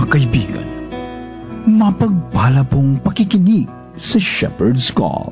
kaibigan, mapagpala pong pakikinig sa Shepherd's Call.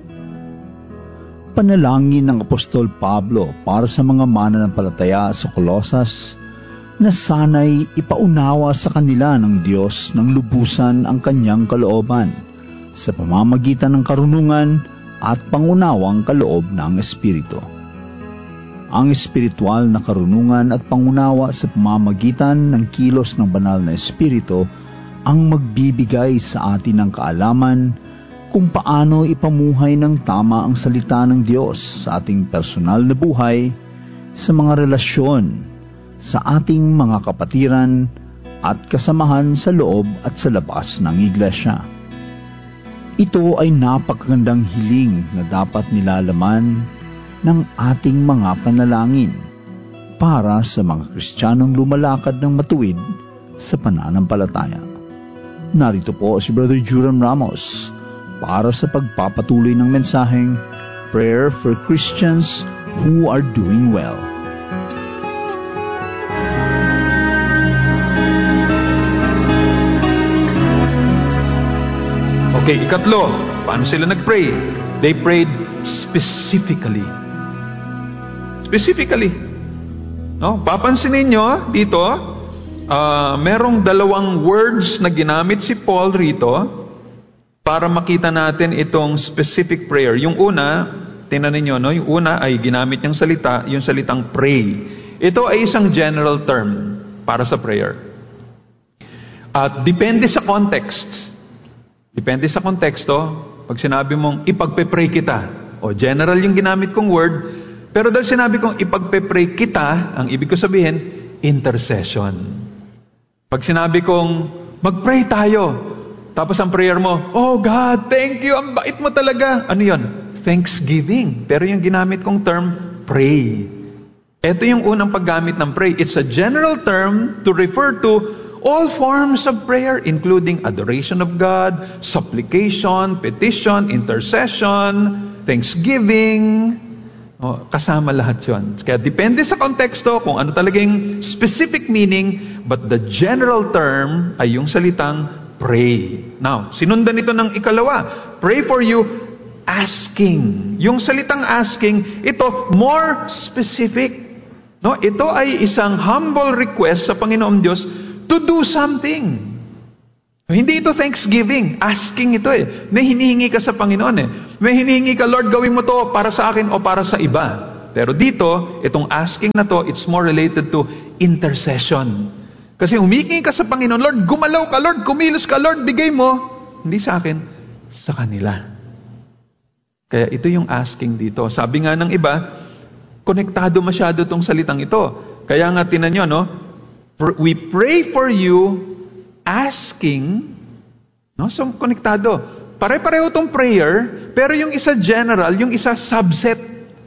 Panalangin ng Apostol Pablo para sa mga mananampalataya sa Colosas na sana'y ipaunawa sa kanila ng Diyos ng lubusan ang kanyang kalooban sa pamamagitan ng karunungan at pangunawang kaloob ng Espiritu. Ang espiritual na karunungan at pangunawa sa pamamagitan ng kilos ng banal na Espiritu ang magbibigay sa atin ng kaalaman kung paano ipamuhay ng tama ang salita ng Diyos sa ating personal na buhay, sa mga relasyon, sa ating mga kapatiran at kasamahan sa loob at sa labas ng iglesia. Ito ay napakagandang hiling na dapat nilalaman ng ating mga panalangin para sa mga Kristiyanong lumalakad ng matuwid sa pananampalataya. Narito po si Brother Joram Ramos para sa pagpapatuloy ng mensaheng Prayer for Christians Who Are Doing Well. Okay, ikatlo, paano sila nag-pray? They prayed specifically. Specifically. No? Papansinin nyo dito, merong dalawang words na ginamit si Paul rito para makita natin itong specific prayer. Yung una, tinanin nyo, no? Yung una ay ginamit niyang salita, yung salitang pray. Ito ay isang general term para sa prayer. At depende sa context. Depende sa konteksto, pag sinabi mong ipagpe-pray kita, o general yung ginamit kong word, pero dahil sinabi kong ipagpe-pray kita, ang ibig ko sabihin, intercession. Pag sinabi kong mag-pray tayo, tapos ang prayer mo, oh God, thank you, ang bait mo talaga. Ano yun? Thanksgiving. Pero yung ginamit kong term, pray. Ito yung unang paggamit ng pray. It's a general term to refer to all forms of prayer, including adoration of God, supplication, petition, intercession, thanksgiving. Kasama lahat yun. Kaya depende sa konteksto kung ano talagang specific meaning, but the general term ay yung salitang pray. Now, sinundan ito ng ikalawa. Pray for you, asking. Yung salitang asking, ito more specific. No, ito ay isang humble request sa Panginoong Diyos to do something. Hindi ito thanksgiving. Asking ito May hinihingi ka sa Panginoon May hinihingi ka, Lord, gawin mo to para sa akin o para sa iba. Pero dito, itong asking na to, it's more related to intercession. Kasi humihingi ka sa Panginoon, Lord, gumalaw ka, Lord, kumilos ka, Lord, bigay mo. Hindi sa akin, sa kanila. Kaya ito yung asking dito. Sabi nga ng iba, konektado masyado itong salitang ito. Kaya nga tinan nyo, no? We pray for you asking, no? So, konektado. Pare-pareho itong prayer, pero yung isa general, yung isa subset.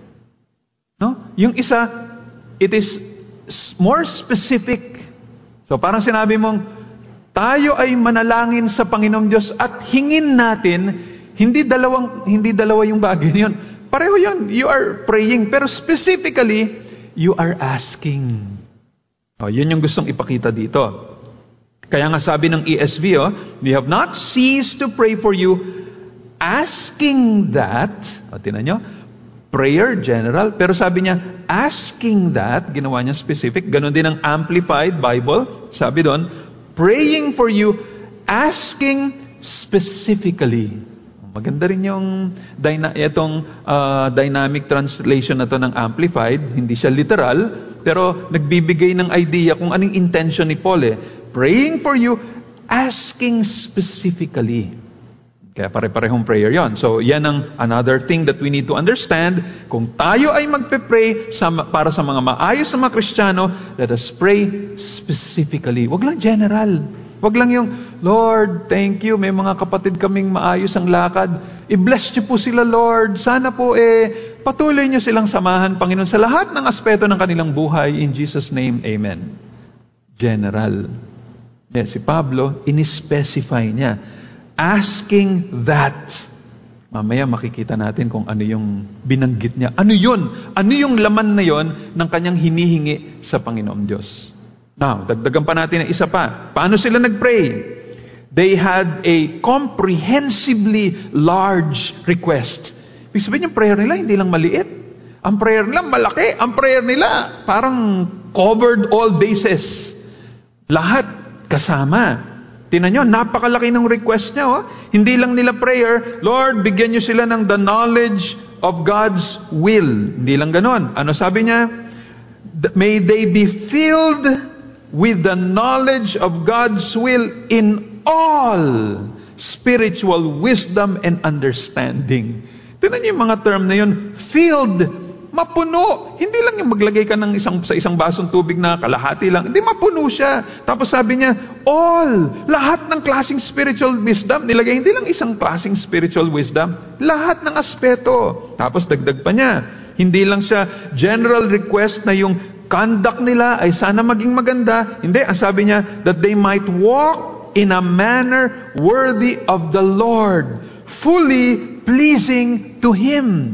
No? Yung isa, it is more specific. So, parang sinabi mong, tayo ay manalangin sa Panginoong Diyos at hingin natin, hindi dalawa yung bagay yun. Pareho yun. You are praying, pero specifically, you are asking. Yun yung gustong ipakita dito. Kaya nga sabi ng ESV, we have not ceased to pray for you, asking that, tinan nyo, prayer general, pero sabi niya, asking that, ginawa niya specific, ganun din ang Amplified Bible, sabi doon, praying for you, asking specifically. Maganda rin yung dynamic translation na to ng Amplified, hindi siya literal, pero nagbibigay ng idea kung anong intention ni Paul Praying for you, asking specifically. Kaya pare-parehong prayer yon. So, yan ang another thing that we need to understand. Kung tayo ay magpe-pray para sa mga maayos na mga Kristiyano, let us pray specifically. Wag lang general. Wag lang yung, Lord, thank you, may mga kapatid kaming maayos ang lakad. I-bless niyo po sila, Lord. Sana po patuloy niyo silang samahan, Panginoon, sa lahat ng aspeto ng kanilang buhay. In Jesus' name, Amen. General. Si Pablo, in-specify niya. Asking that. Mamaya makikita natin kung ano yung binanggit niya. Ano yun? Ano yung laman na yon ng kanyang hinihingi sa Panginoong Diyos? Now, dagdagan pa natin ang isa pa. Paano sila nag-pray? They had a comprehensively large request. Ibig sabihin yung prayer nila, hindi lang maliit. Ang prayer nila, malaki. Ang prayer nila, parang covered all bases. Lahat kasama. Tingnan nyo, napakalaki ng request niya. Oh. Hindi lang nila prayer, Lord, bigyan nyo sila ng the knowledge of God's will. Hindi lang ganon. Ano sabi niya? May they be filled with the knowledge of God's will in all spiritual wisdom and understanding. Tingnan niyo yung mga term na yun. Filled, mapuno. Hindi lang yung maglagay ka ng sa isang basong tubig na kalahati lang. Hindi, mapuno siya. Tapos sabi niya, all, lahat ng klaseng spiritual wisdom. Nilagay, hindi lang isang klaseng spiritual wisdom. Lahat ng aspeto. Tapos dagdag pa niya, hindi lang siya general request na yung conduct nila ay sana maging maganda. Hindi, ang sabi niya, that they might walk in a manner worthy of the Lord, fully pleasing to Him.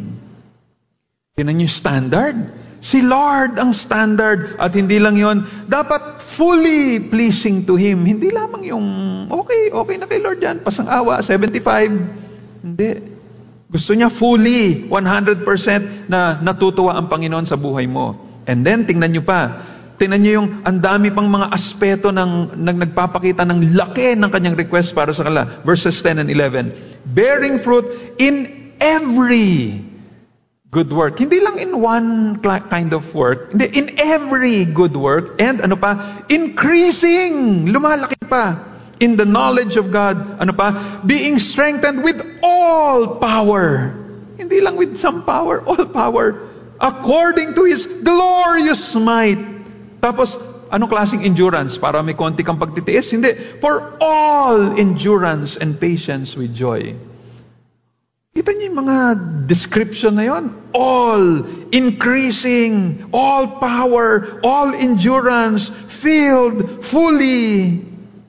Tingnan niyo standard. Si Lord ang standard. At hindi lang yon, dapat fully pleasing to Him. Hindi lamang yung, okay na kay Lord yan, pasang-awa, 75. Hindi. Gusto niya fully, 100% na natutuwa ang Panginoon sa buhay mo. And then, tingnan nyo pa. Tingnan nyo yung ang dami pang mga aspeto ng nagpapakita ng laki ng kanyang request para sa kanila. Verses 10 and 11. Bearing fruit in every good work. Hindi lang in one kind of work. Hindi, in every good work. And ano pa? Increasing. Lumalaki pa. In the knowledge of God. Ano pa? Being strengthened with all power. Hindi lang with some power. All power. According to His glorious might. Tapos, anong klaseng endurance? Para may konti kang pagtitiis? Hindi. For all endurance and patience with joy. Kita niyo yung mga description na yon. All, increasing, all power, all endurance, filled, fully.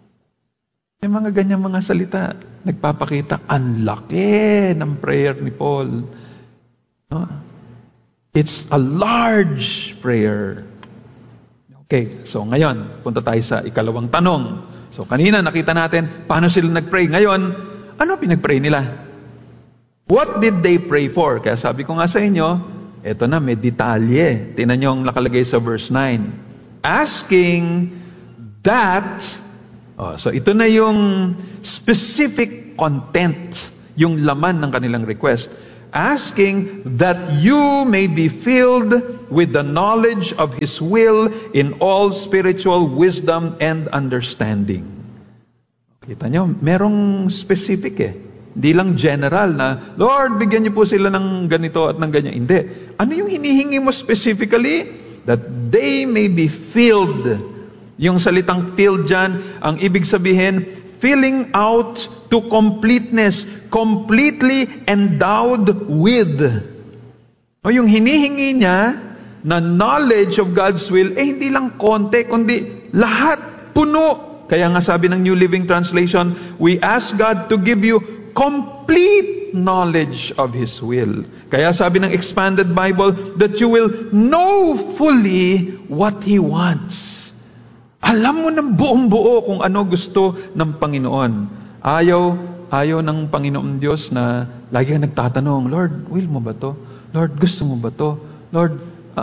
May mga ganyang mga salita. Nagpapakita, ang laki ng prayer ni Paul. No? It's a large prayer. Okay, so ngayon, punta tayo sa ikalawang tanong. So kanina nakita natin, paano sila nag-pray. Ngayon, ano pinag-pray nila? What did they pray for? Kaya sabi ko nga sa inyo, eto na, may detalye. Tingnan nyo ang nakalagay sa verse 9. Asking that, so ito na yung specific content, yung laman ng kanilang request. Asking that you may be filled with the knowledge of His will in all spiritual wisdom and understanding. Kita nyo, merong specific Hindi lang general na, Lord, bigyan niyo po sila ng ganito at ng ganyan. Hindi. Ano yung hinihingi mo specifically? That they may be filled. Yung salitang filled dyan, ang ibig sabihin, filling out to completeness, completely endowed with. O yung hinihingi niya na knowledge of God's will, hindi lang konti, kundi lahat, puno. Kaya nga sabi ng New Living Translation, we ask God to give you complete knowledge of His will. Kaya sabi ng Expanded Bible, that you will know fully what He wants. Alam mo ng buong-buo kung ano gusto ng Panginoon. Ayaw ng Panginoon Diyos na lagi kang nagtatanong, Lord, will mo ba to? Lord, gusto mo ba to? Lord,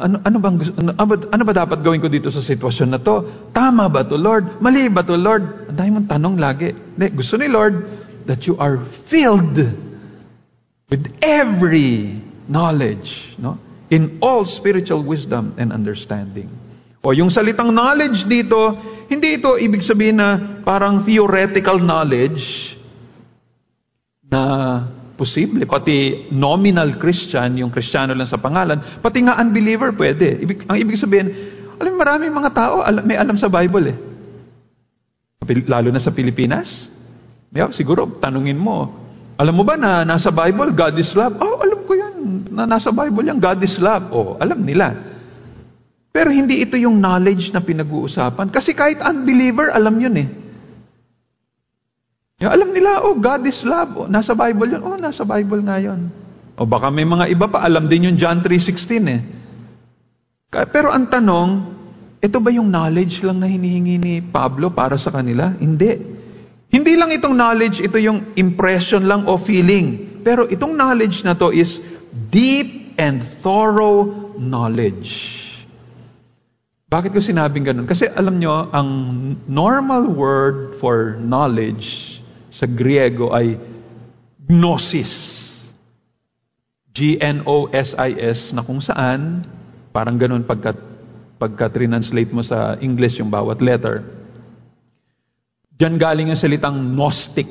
ano ba dapat gawin ko dito sa sitwasyon na to? Tama ba to, Lord? Mali ba to, Lord? Ang dahil mong tanong lagi. Hindi, gusto ni Lord that you are filled with every knowledge, no? In all spiritual wisdom and understanding. O yung salitang knowledge dito, hindi ito ibig sabihin na parang theoretical knowledge na posible. Pati nominal Christian, yung Kristiyano lang sa pangalan, pati nga unbeliever pwede. Ang ibig sabihin, alam mo, maraming mga tao may alam sa Bible Lalo na sa Pilipinas. Siguro, tanungin mo, alam mo ba na nasa Bible, God is love? Oh, alam ko yan. Na nasa Bible yan, God is love. Oh, alam nila. Pero hindi ito yung knowledge na pinag-uusapan. Kasi kahit unbeliever, alam yun alam nila, God is love. Nasa Bible yun. Nasa Bible nga yun. O baka may mga iba pa, alam din yung John 3:16 Pero ang tanong, Ito ba yung knowledge lang na hinihingi ni Pablo para sa kanila? Hindi. Hindi lang itong knowledge, ito yung impression lang o feeling. Pero itong knowledge na to is deep and thorough knowledge. Bakit ko sinabing ganun? Kasi alam nyo, ang normal word for knowledge sa Griego ay gnosis. G-N-O-S-I-S, na kung saan, parang ganun pagka-translate mo sa English yung bawat letter. Diyan galing ang salitang gnostic.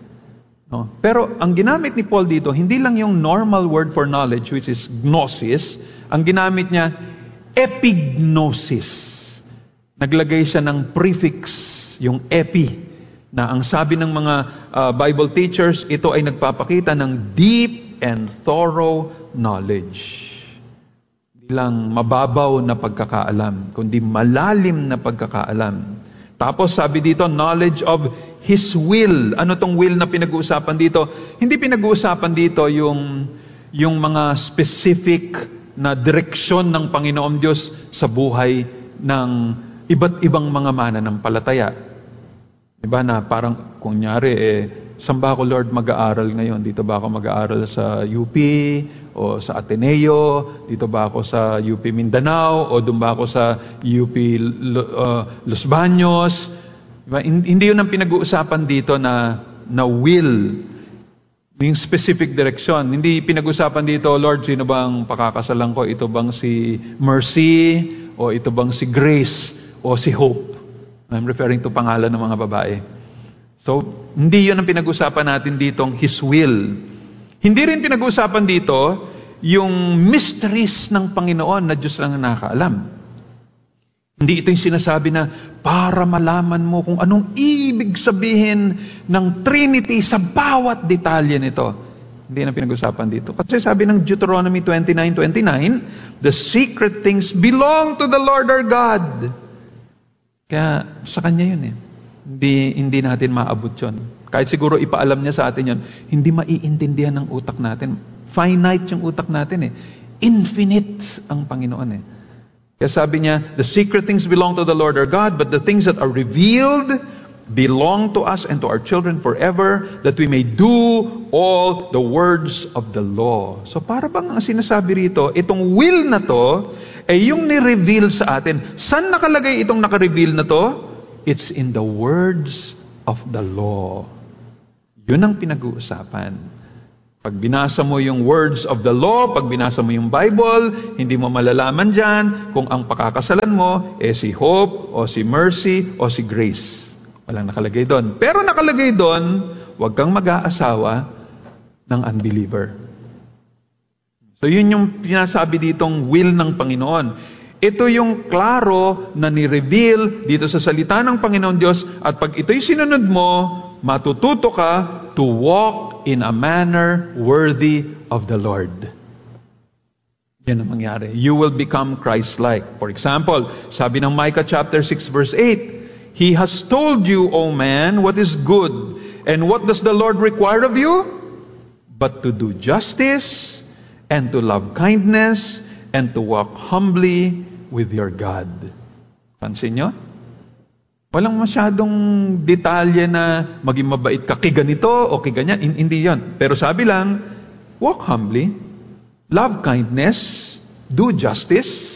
No? Pero ang ginamit ni Paul dito, hindi lang yung normal word for knowledge, which is gnosis. Ang ginamit niya, epignosis. Naglagay siya ng prefix, yung epi, na ang sabi ng mga Bible teachers, ito ay nagpapakita ng deep and thorough knowledge. Hindi lang mababaw na pagkakaalam, kundi malalim na pagkakaalam. Tapos sabi dito, knowledge of His will. Ano tong will na pinag-uusapan dito? Hindi pinag-uusapan dito yung mga specific na direksyon ng Panginoong Diyos sa buhay ng iba't ibang mga mananampalataya. Diba na parang, kunyari, saan ba ako, Lord, mag-aaral ngayon? Dito ba ako mag-aaral sa UP o sa Ateneo? Dito ba ako sa UP Mindanao? O doon ba ako sa UP Los Baños? Diba? Hindi yun ang pinag-uusapan dito na will. Yung specific direction. Hindi pinag-usapan dito, Lord, sino bang pakakasalan ko? Ito bang si Mercy? O ito bang si Grace? O si Hope? I'm referring to pangalan ng mga babae. So, hindi yun ang pinag-usapan natin ditong His will. Hindi rin pinag-usapan dito yung mysteries ng Panginoon na Diyos lang ang nakakaalam. Hindi ito yung sinasabi na para malaman mo kung anong ibig sabihin ng Trinity sa bawat detalye nito. Hindi na pinag-usapan dito. Kasi sabi ng Deuteronomy 29:29, the secret things belong to the Lord our God. Kaya sa Kanya yun Hindi natin maabot yun. Kahit siguro ipaalam niya sa atin yun, hindi maiintindihan ng utak natin. Finite yung utak natin Infinite ang Panginoon Kaya sabi niya, the secret things belong to the Lord our God, but the things that are revealed belong to us and to our children forever, that we may do all the words of the law. So para bang ang sinasabi rito, itong will na to, yung ni-reveal sa atin. Saan nakalagay itong naka-reveal na to? It's in the words of the law. Yun ang pinag-uusapan. Pag binasa mo yung words of the law, pag binasa mo yung Bible, hindi mo malalaman dyan kung ang pakakasalan mo si Hope, o si Mercy, o si Grace. Walang nakalagay doon. Pero nakalagay doon, huwag kang mag-aasawa ng unbeliever. So yun yung pinasabi ditong will ng Panginoon. Ito yung klaro na ni-reveal dito sa salita ng Panginoon Diyos, at pag ito'y sinunod mo, matututo ka to walk in a manner worthy of the Lord. Yan ang mangyari. You will become Christ-like. For example, sabi ng Micah chapter 6 verse 8, He has told you, O man, what is good, and what does the Lord require of you? But to do justice, and to love kindness, and to walk humbly with your God. Pansin nyo? Walang masyadong detalye na maging mabait ka kay ganito o kay ganyan. Hindi yon. Pero sabi lang, walk humbly, love kindness, do justice.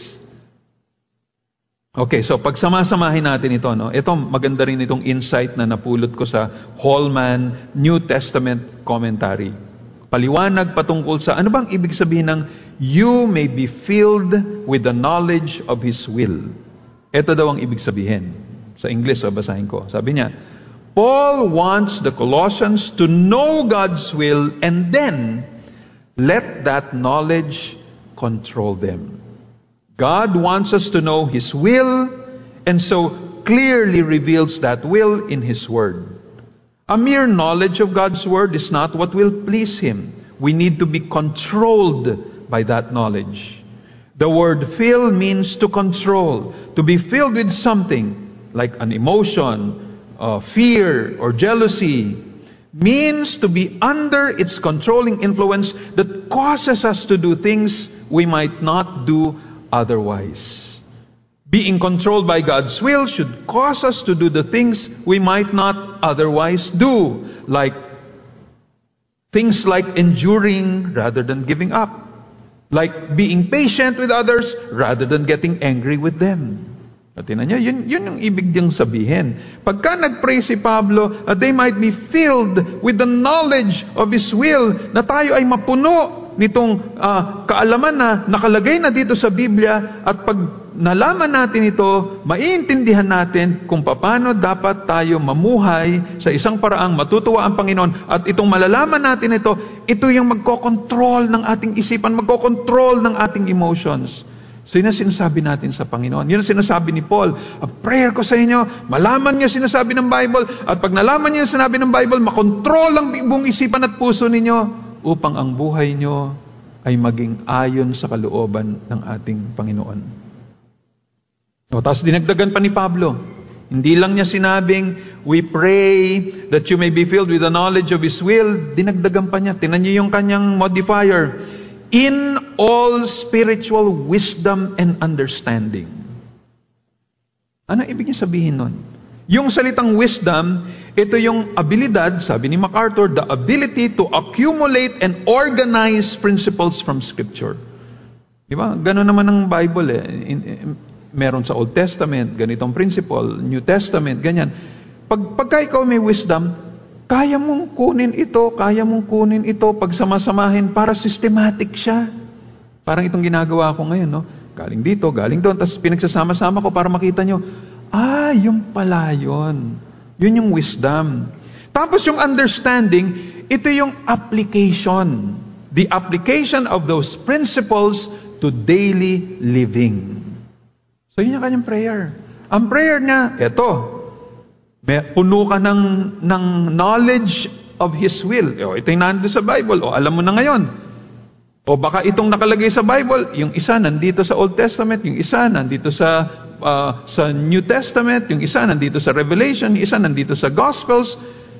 Okay, so pagsamasamahin natin ito, ito maganda rin itong insight na napulot ko sa Holman New Testament Commentary. Paliwanag patungkol sa ano bang ibig sabihin ng you may be filled with the knowledge of His will. Ito daw ang ibig sabihin. Sa English, basahin ko. Sabi niya, Paul wants the Colossians to know God's will and then let that knowledge control them. God wants us to know His will and so clearly reveals that will in His Word. A mere knowledge of God's Word is not what will please Him. We need to be controlled by that knowledge. The word fill means to control, to be filled with something like an emotion, fear, or jealousy, means to be under its controlling influence that causes us to do things we might not do otherwise. being controlled by God's will should cause us to do the things we might not otherwise do, like things like enduring rather than giving up, like being patient with others rather than getting angry with them. At tinan nyo, yun yung ibig niyang sabihin. Pagka nag-pray si Pablo, they might be filled with the knowledge of His will, na tayo ay mapuno nitong kaalaman na nakalagay na dito sa Biblia, at pag nalaman natin ito, maiintindihan natin kung paano dapat tayo mamuhay sa isang paraang matutuwa ang Panginoon. At itong malalaman natin ito yung magkokontrol ng ating isipan, magkokontrol ng ating emotions. So yun ang sinasabi natin sa Panginoon. Yun ang sinasabi ni Paul. A prayer ko sa inyo, malaman niyo sinasabi ng Bible, at pag nalaman niyo sinabi ng Bible, makontrol ang buong isipan at puso ninyo upang ang buhay niyo ay maging ayon sa kalooban ng ating Panginoon. O, tapos dinagdagan pa ni Pablo. Hindi lang niya sinabing, we pray that you may be filled with the knowledge of His will. Dinagdagan pa niya. Tinan niyo yung kanyang modifier. In all spiritual wisdom and understanding. Ano ibig niya sabihin nun? Yung salitang wisdom, ito yung abilidad, sabi ni MacArthur, the ability to accumulate and organize principles from Scripture. Di ba? Gano'n naman ang Bible eh. Meron sa Old Testament, ganitong principle, New Testament, ganyan. Pagka ikaw may wisdom, kaya mong kunin ito, pagsamasamahin para systematic siya. Parang itong ginagawa ko ngayon, no? Galing dito, galing doon, tapos pinagsasama-sama ko para makita nyo, yung pala yun. Yun yung wisdom. Tapos yung understanding, ito yung application. The application of those principles to daily living. So yun yung kanyang prayer. Ang prayer niya, eto, puno ka ng knowledge of His will. Ito yung nandito sa Bible. Alam mo na ngayon. O baka itong nakalagay sa Bible, yung isa nandito sa Old Testament, yung isa nandito sa New Testament, yung isa nandito sa Revelation, yung isa nandito sa Gospels.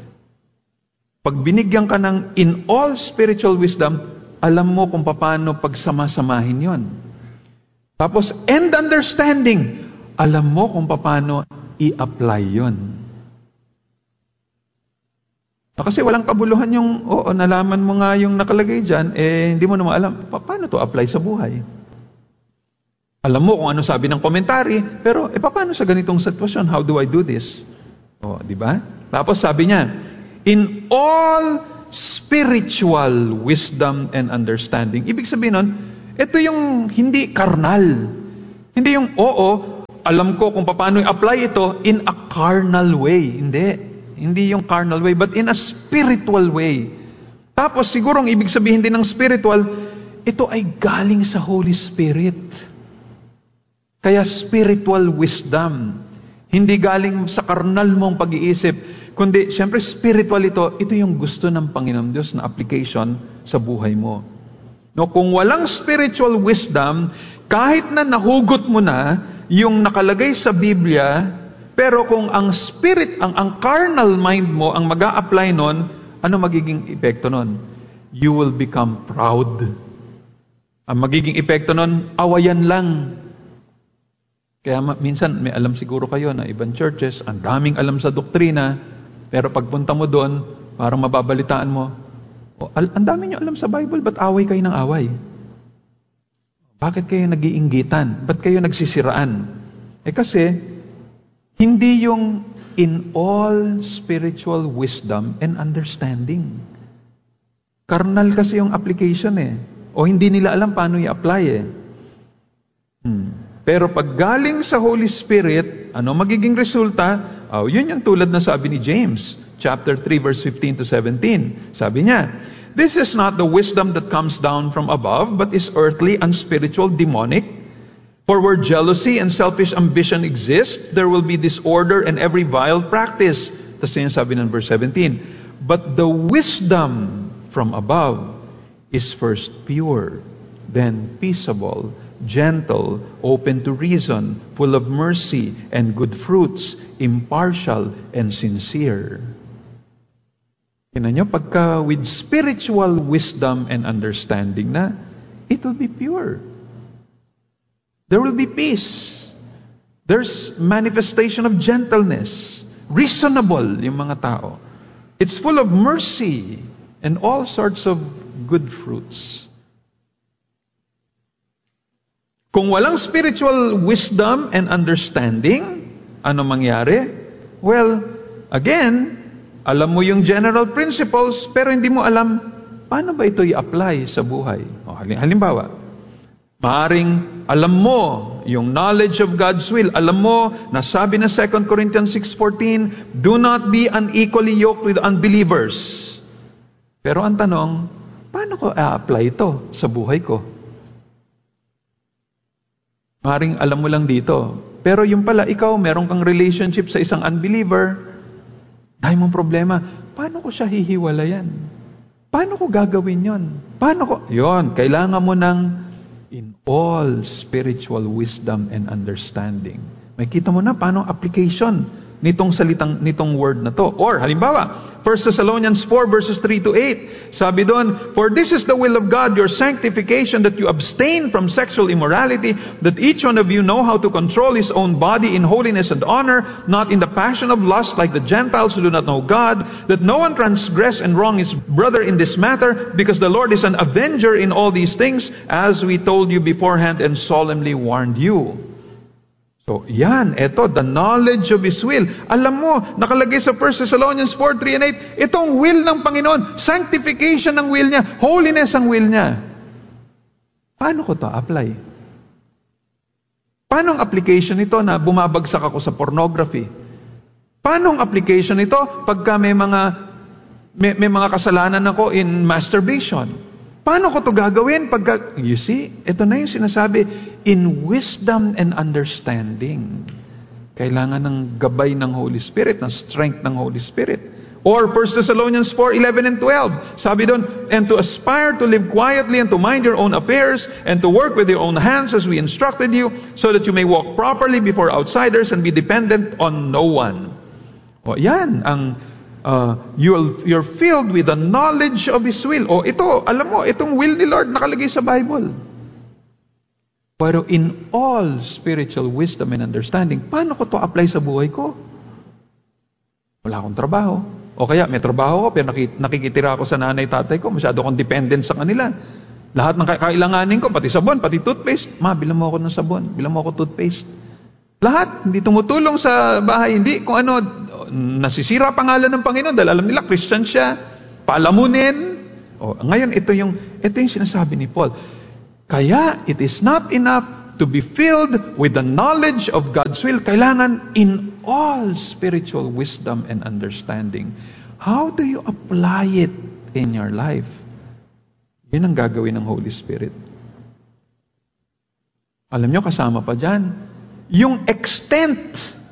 Pag binigyan ka ng in all spiritual wisdom, alam mo kung paano pagsama-samahin yon. Tapos, and understanding, alam mo kung paano i-apply yon. Kasi walang kabuluhan yung, nalaman mo nga yung nakalagay dyan, hindi mo naman alam, paano to apply sa buhay? Alam mo kung ano sabi ng komentary, pero paano sa ganitong sitwasyon? How do I do this? Di ba? Tapos sabi niya, in all spiritual wisdom and understanding. Ibig sabihin nun, ito yung hindi karnal. Hindi yung, alam ko kung paano i-apply ito in a carnal way. Hindi yung carnal way, but in a spiritual way. Tapos siguro ang ibig sabihin din ng spiritual, ito ay galing sa Holy Spirit. Kaya spiritual wisdom. Hindi galing sa karnal mong pag-iisip, kundi siyempre spiritual ito yung gusto ng Panginoon Diyos na application sa buhay mo. No, kung walang spiritual wisdom, kahit na nahugot mo na yung nakalagay sa Biblia, pero kung ang spirit, ang carnal mind mo, ang mag-a-apply nun, ano magiging epekto nun? You will become proud. Ang magiging epekto nun, awayan lang. Kaya minsan, may alam siguro kayo na ibang churches, ang daming alam sa doktrina, pero pagpunta mo doon, parang mababalitaan mo, ang dami nyo alam sa Bible, ba't away kayo ng away? Bakit kayo nag-iinggitan? Ba't kayo nagsisiraan? Kasi, hindi yung in all spiritual wisdom and understanding. Karnal kasi yung application O hindi nila alam paano i-apply Pero pag galing sa Holy Spirit, ano magiging resulta? Yun yung tulad na sabi ni James, chapter 3, verse 15 to 17. Sabi niya, this is not the wisdom that comes down from above, but is earthly, unspiritual, demonic. For where jealousy and selfish ambition exist, there will be disorder and every vile practice. Tapos yun sabi ng verse 17. But the wisdom from above is first pure, then peaceable, gentle, open to reason, full of mercy and good fruits, impartial and sincere. Tingnan nyo, pagka with spiritual wisdom and understanding na, it will be pure. There will be peace. There's manifestation of gentleness. Reasonable yung mga tao. It's full of mercy and all sorts of good fruits. Kung walang spiritual wisdom and understanding, ano mangyari? Well, again, alam mo yung general principles, pero hindi mo alam paano ba ito i-apply sa buhay. Halimbawa, maaring alam mo yung knowledge of God's will. Alam mo, nasabi na 2 Corinthians 6:14, do not be unequally yoked with unbelievers. Pero ang tanong, paano ko i-apply ito sa buhay ko? Maaring alam mo lang dito. Pero yung pala, ikaw, meron kang relationship sa isang unbeliever, dahil mong problema, paano ko siya hihiwalayan? Paano ko gagawin yon? Yon, kailangan mo ng in all spiritual wisdom and understanding. May kita mo na paano application nitong word na to. Or, halimbawa, 1 Thessalonians 4 verses 3 to 8. Sabi doon, for this is the will of God, your sanctification, that you abstain from sexual immorality, that each one of you know how to control his own body in holiness and honor, not in the passion of lust like the Gentiles who do not know God, that no one transgress and wrong his brother in this matter, because the Lord is an avenger in all these things, as we told you beforehand and solemnly warned you. So, yan, the knowledge of His will. Alam mo, nakalagay sa 1 Thessalonians 4, 3 and 8, itong will ng Panginoon, sanctification ng will niya, holiness ang will niya. Paano ko to apply? Paano ang application ito na bumabagsak ako sa pornography? Paano ang application ito pagka may mga kasalanan ako in masturbation? Paano ko to gagawin? You see, ito na yung sinasabi, in wisdom and understanding. Kailangan ng gabay ng Holy Spirit, ng strength ng Holy Spirit. Or 1 Thessalonians 4, 11 and 12. Sabi doon, and to aspire to live quietly and to mind your own affairs and to work with your own hands as we instructed you, so that you may walk properly before outsiders and be dependent on no one. O yan, you're filled with the knowledge of His will. O ito, alam mo, itong will ni Lord nakalagay sa Bible. Pero in all spiritual wisdom and understanding, paano ko to apply sa buhay ko? Wala akong trabaho. O kaya may trabaho ko, pero nakikitira ako sa nanay, tatay ko, masyado akong dependent sa kanila. Lahat ng kailanganin ko, pati sabon, pati toothpaste. Ma, bilang mo ako ng sabon, bilang mo ako toothpaste. Lahat, hindi tumutulong sa bahay, hindi kung ano, nasisira pangalan ng Panginoon dahil alam nila Christian siya, palamunin. O, ngayon, ito yung sinasabi ni Paul. Kaya, it is not enough to be filled with the knowledge of God's will. Kailangan in all spiritual wisdom and understanding. How do you apply it in your life? Yun ang gagawin ng Holy Spirit. Alam nyo, kasama pa dyan, yung extent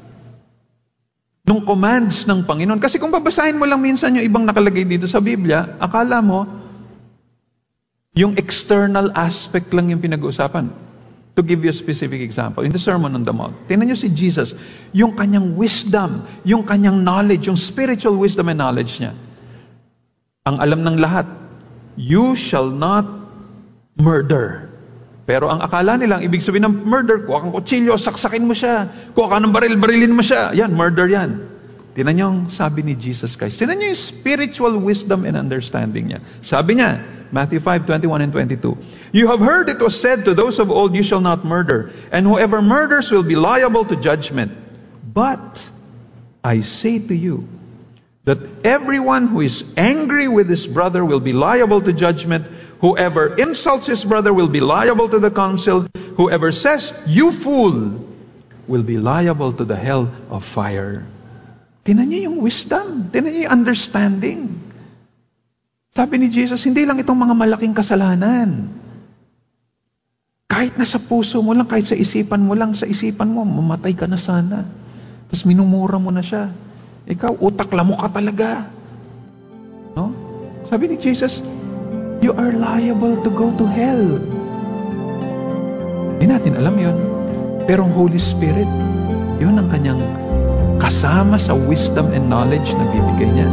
ng commands ng Panginoon. Kasi kung babasahin mo lang minsan yung ibang nakalagay dito sa Biblia, akala mo, yung external aspect lang yung pinag-uusapan. To give you a specific example, in the Sermon on the Mount, tingnan nyo si Jesus, yung kanyang wisdom, yung kanyang knowledge, yung spiritual wisdom and knowledge niya. Ang alam ng lahat, you shall not murder. Pero ang akala nilang, ibig sabihin ng murder, kuha kang kutsilyo, saksakin mo siya. Kuha ka ng baril, barilin mo siya. Yan, murder yan. Tingnan nyo ang sabi ni Jesus Christ. Tingnan nyo yung spiritual wisdom and understanding niya. Sabi niya, Matthew 5:21 and 22. You have heard it was said to those of old, you shall not murder, and whoever murders will be liable to judgment. But I say to you that everyone who is angry with his brother will be liable to judgment. Whoever insults his brother will be liable to the council. Whoever says, you fool, will be liable to the hell of fire. Tingnan niyo yung wisdom. Tingnan niyo yung understanding. Sabi ni Jesus, hindi lang itong mga malaking kasalanan. Kahit nasa puso mo lang, kahit sa isipan mo lang, sa isipan mo, mamatay ka na sana. Tapos minumura mo na siya. Ikaw, utak lamo ka talaga. No? Sabi ni Jesus, you are liable to go to hell. Hindi natin alam yon. Pero ang Holy Spirit, yun ang kanyang kasama sa wisdom and knowledge na bibigay niya.